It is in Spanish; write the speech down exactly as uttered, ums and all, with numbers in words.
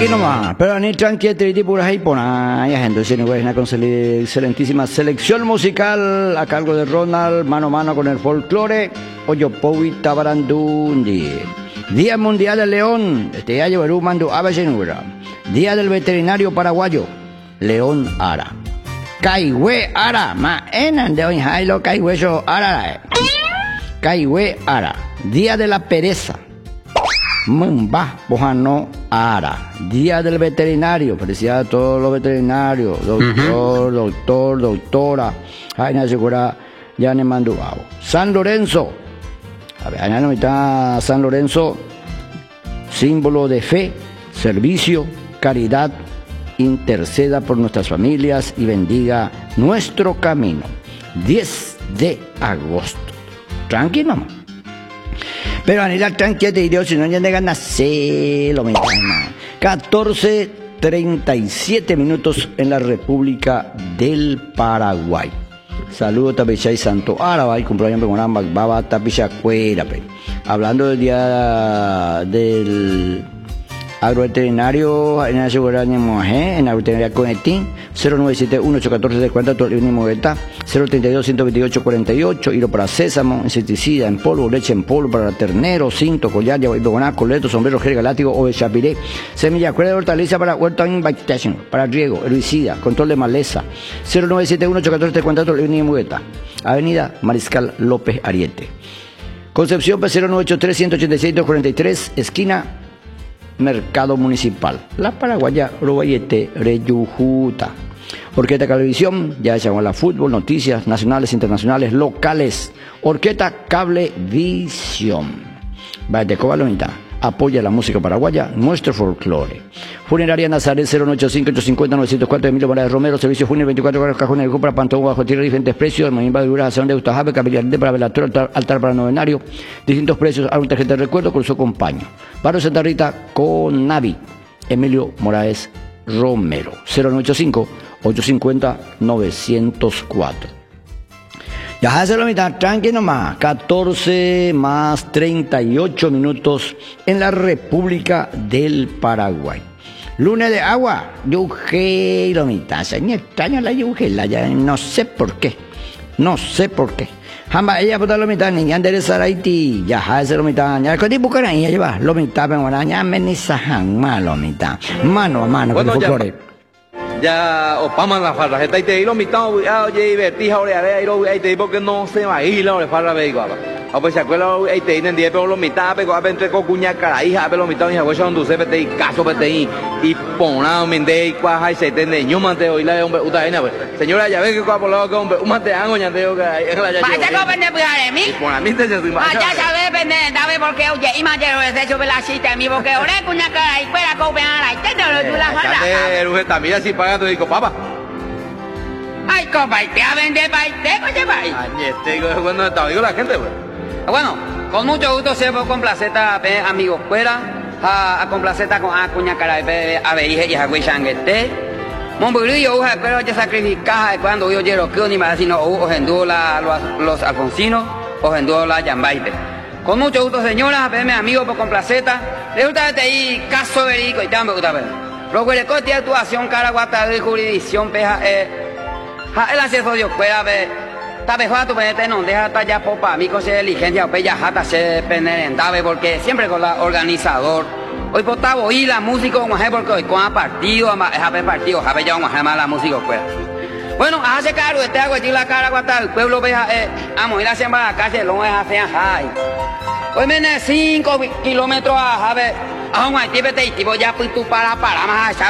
Nomás, pero ni tranquility por ahí por ahí, entonces una con excelentísima selección musical a cargo de Ronald, mano a mano con el folclore, Oyopowi Tabarandundi. Día Mundial del León, este año Perú mando Abesenura. Día del Veterinario Paraguayo, León Ara. Caihue Ara, ma enan de hoy Jailo Caihue so Ara. Caihue Ara. Día de la Pereza. Mumba, Bojano Ara. Día del Veterinario. Felicidades a todos los veterinarios. Doctor, uh-huh. doctor, doctora. Jaina Segura, Yane Manduao. San Lorenzo. A ver, allá no está San Lorenzo. Símbolo de fe, servicio, caridad. Interceda por nuestras familias y bendiga nuestro camino. diez de agosto. Tranquilo, mamá. Pero a la tranquila te diré, si no ya de ganas, se lo mismo. catorce treinta y siete minutos en la República del Paraguay. Saludos Tapichay Santo Árabe y cumpleaños con ambas baba Tapichacuera. Hablando del día del agroveterinario en la seguridad de Mojé, en la veterinaria Conetín, cero nueve siete uno ocho uno cuatro siete cuatro, cero treinta y dos ciento veintiocho cuarenta y ocho, hilo para sésamo, insecticida en polvo, leche en polvo para ternero, cinto, collar, yaguaybegoná, coleto, sombrero, jerga, látigo o chapiré, semilla, cuerda de hortaliza para huerta invitation, para riego, herbicida, control de maleza, cero nueve siete uno ocho uno cuatro siete cuatro, Avenida Mariscal López Ariete. Concepción P cero nueve ocho tres uno ocho seis dos cuatro tres, esquina Mercado Municipal. La Paraguaya Robayete Reyujuta. Orquesta Cablevisión, ya se llama la fútbol, noticias nacionales, internacionales, locales. Orquesta Cablevisión. Vaya, Cobalonita. Apoya la música paraguaya, nuestro folclore. Funeraria Nazaret cero nueve ocho cinco ocho cinco cero nueve cero cuatro, Emilio Morales Romero, servicio Junio veinticuatro horas, cajones de compra, pantón bajo tierra, diferentes precios, Manimba de Duración de Ustajabe, Capillarte para Velator, altar, altar para novenario, distintos precios, alguna tarjeta de recuerdo con su compañero. Barrio Santa Rita con Navi, Emilio Morales Romero, cero nueve ocho cinco ocho cinco cero nueve cero cuatro. Ya se lo mitad, tranqui nomás, catorce más treinta y ocho minutos en la República del Paraguay. Lunes de agua, yuje lo mitad, se me extraña la yujela, ya no sé por qué, no sé por qué. Jamba, ella puta lo mitad, ni andere saraiti, ya se lo mitad, ya con tipo cara ya lleva, lo mitad, pero ahora ya me ni sajan mal lo mitad, mano a mano con el folclore. Ya opama la farra está y te hilo mitad oye verti ahora a ir ahí te porque no se va a ir la farra ve igual a pues se acuerda ahí te en diez pero lo mitad pero a entre cocuña cara hija pero mitad hija pues son dulce pete y caso pete y y ponao mende y cuaja y se tende yo mante hoy la hombre uta ena señora ya ve que cuapo lo que hombre un mante ango ya te que en la ya vaya co pende puare mi por a mí te se ah ya sabe pende sabe porque oye y más de eso la cita mi porque ore cuña cara y fuera co peana y te lo la farra pero esta mira si paga tu digo papá. Ay, compa, y te a vender paite, coche, paite. Ay, este, bueno, está digo la gente, pues. Bueno, con mucho gusto se fue con placeta, amigos, fuera, a, a con placeta con acuña cara, a ver, y a güey changuete. Monburillo, uja, pero ya sacrificaba cuando yo llego que ni más, sino ojendó la los, los alfonsinos, ojendó la yambaite. Con mucho gusto, señoras, a amigos, por con placeta. Resulta que ahí caso verico y también, lo que le coste actuación caraguata de jurisdicción peja eh el acceso de pueda ver ta beja tu pete no deja ta ya popa mi cosa diligencia o ya hasta se penerentabe porque siempre con la organizador hoy potabo y la música como es porque hoy con partido a partido a ver ya vamos a llamar la música pues bueno hace caro este hago la caraguata el pueblo peja eh amo ir a hacer la calle lo es hacer high hoy menos cinco kilómetros a ver a un tipo de tipo ya pues tú para para más